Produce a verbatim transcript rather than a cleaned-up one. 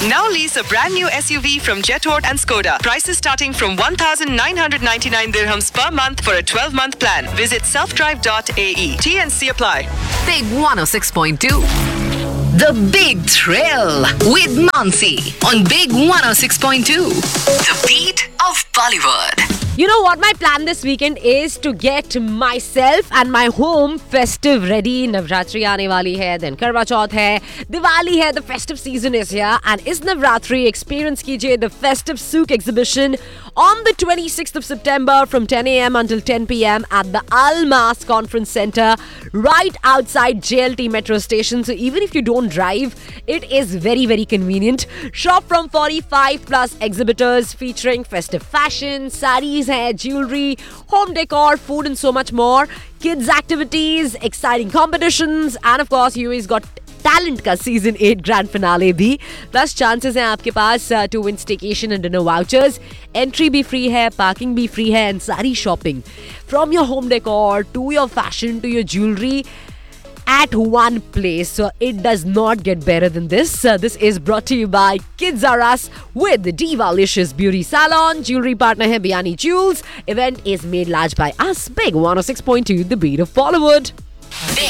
Now lease a brand new S U V from Jetort and Skoda. Prices starting from one thousand nine hundred ninety-nine dirhams per month for a twelve-month plan. Visit self drive dot a e. T and C apply. Big one oh six point two. The Big Thrill with Mansi on Big one oh six point two. The beat of Bollywood. You know what my plan this weekend is? To get myself and my home festive ready. Navratri aane wali hai, then Karwa Chauth hai, Diwali hai, the festive season is here. And is Navratri, experience kijiye the festive souk exhibition on the twenty-sixth of September from ten a.m. until ten p.m. at the Al Mas Conference Center right outside J L T metro station. So even if you don't drive, it is very very convenient. Shop from forty-five plus exhibitors featuring festive fashion, sarees hai, jewelry, home decor, food and so much more. Kids activities, exciting competitions, and of course you always got talent का season eight grand finale भी. Plus chances हैं आपके पास to win staycation and dinner vouchers. Entry भी free है, parking भी free है, and सारी shopping from your home decor to your fashion to your jewellery at one place. So it does not get better than this. Uh, this is brought to you by Kids R Us with the Divalicious Beauty Salon. Jewelry partner hai Biani Jewels. Event is made large by us. Big one oh six point two, the beat of Bollywood. Big